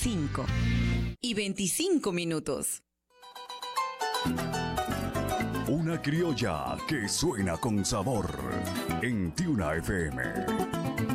5:25. Una criolla que suena con sabor en Tiuna FM.